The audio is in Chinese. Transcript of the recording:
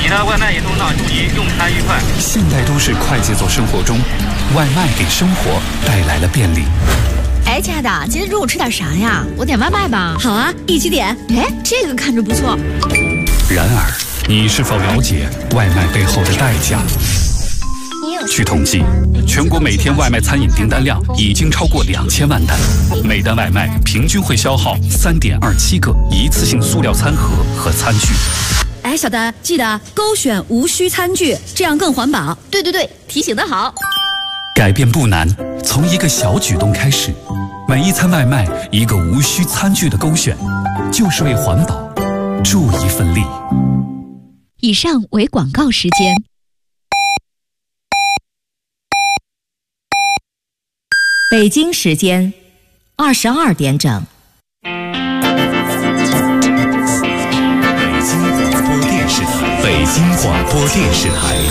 其他外卖一通呢，祝您用餐愉快。 现代都市快节奏生活中，外卖给生活带来了便利。 哎，亲爱的，今天中午吃点啥呀？我点外卖吧。 好啊，一起点。 哎，这个看着不错。 然而，你是否了解外卖背后的代价？据统计，全国每天外卖餐饮订单量已经超过2000万单，每单外卖平均会消耗3.27个一次性塑料餐盒和餐具。 哎，小丹，记得勾选无需餐具，这样更环保。 对，提醒得好。 改变不难，从一个小举动开始，每一餐外卖一个无需餐具的勾选，就是为环保助一份力。 以上为广告时间。 北京时间22点整。 北京广播电视台。